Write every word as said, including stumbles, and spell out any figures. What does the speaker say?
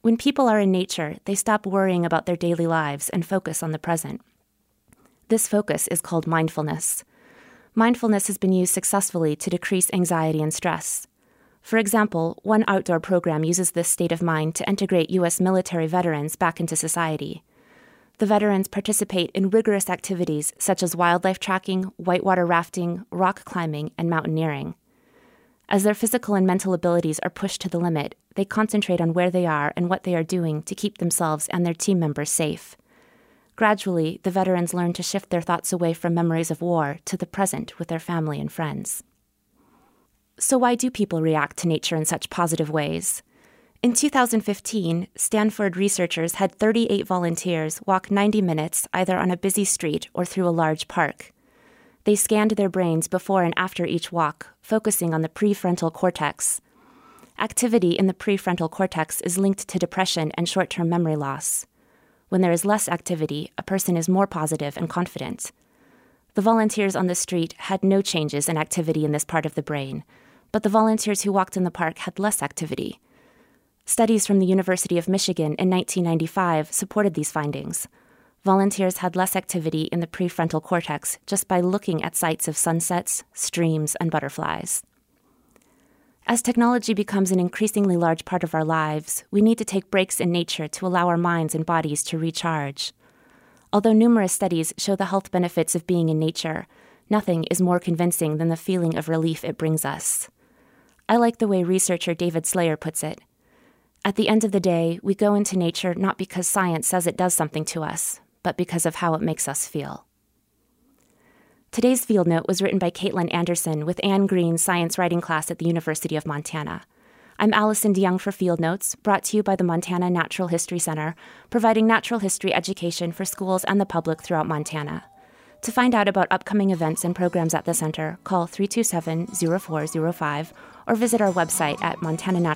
When people are in nature, they stop worrying about their daily lives and focus on the present. This focus is called mindfulness. Mindfulness has been used successfully to decrease anxiety and stress. For example, one outdoor program uses this state of mind to integrate U S military veterans back into society. The veterans participate in rigorous activities such as wildlife tracking, whitewater rafting, rock climbing, and mountaineering. As their physical and mental abilities are pushed to the limit, they concentrate on where they are and what they are doing to keep themselves and their team members safe. Gradually, the veterans learn to shift their thoughts away from memories of war to the present with their family and friends. So why do people react to nature in such positive ways? In two thousand fifteen, Stanford researchers had thirty-eight volunteers walk ninety minutes either on a busy street or through a large park. They scanned their brains before and after each walk, focusing on the prefrontal cortex. Activity in the prefrontal cortex is linked to depression and short-term memory loss. When there is less activity, a person is more positive and confident. The volunteers on the street had no changes in activity in this part of the brain, but the volunteers who walked in the park had less activity. Studies from the University of Michigan in nineteen ninety-five supported these findings. Volunteers had less activity in the prefrontal cortex just by looking at sights of sunsets, streams, and butterflies. As technology becomes an increasingly large part of our lives, we need to take breaks in nature to allow our minds and bodies to recharge. Although numerous studies show the health benefits of being in nature, nothing is more convincing than the feeling of relief it brings us. I like the way researcher David Slayer puts it. At the end of the day, we go into nature not because science says it does something to us, but because of how it makes us feel. Today's Field Note was written by Caitlin Anderson with Anne Green's science writing class at the University of Montana. I'm Allison DeYoung for Field Notes, brought to you by the Montana Natural History Center, providing natural history education for schools and the public throughout Montana. To find out about upcoming events and programs at the center, call three two seven, zero four zero five or visit our website at montana